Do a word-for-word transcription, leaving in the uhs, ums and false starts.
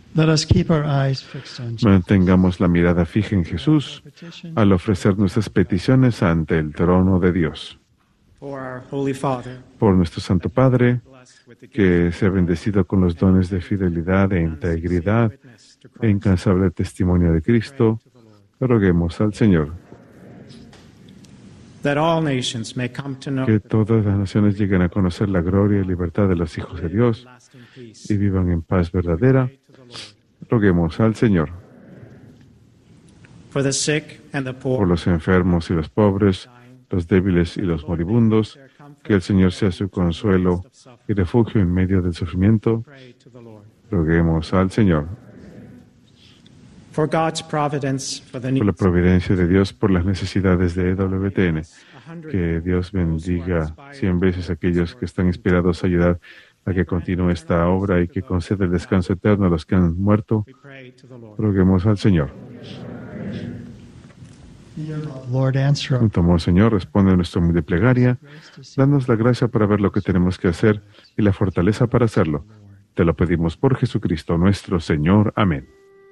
Let us keep our eyes fixed on Jesus. Mantengamos la mirada fija en Jesús al ofrecer nuestras peticiones ante el trono de Dios. For our Holy Father, Por nuestro Santo Padre, que sea bendecido con los dones de fidelidad e integridad e incansable testimonio de Cristo, roguemos al Señor. that all nations may come to know Que todas las naciones lleguen a conocer la gloria y libertad de los hijos de Dios lasting peace. y vivan en paz verdadera, roguemos al Señor. For the sick and the Por poor, los enfermos y los pobres, los débiles y los moribundos, que el Señor sea su consuelo y refugio en medio del sufrimiento, pray to the Lord. roguemos al Señor. For God's providence, for the Por la needs providencia de Dios, por las necesidades de E W T N, a hundred que Dios bendiga cien veces a aquellos que están inspirados a ayudar a que continúe esta obra y que conceda el descanso eterno a los que han muerto, we pray to the Lord. roguemos al Señor. Lord, answer our Tomo, Señor, responde a nuestra humilde plegaria. Danos la gracia para ver lo que tenemos que hacer y la fortaleza para hacerlo. Te lo pedimos por Jesucristo nuestro Señor. Amén.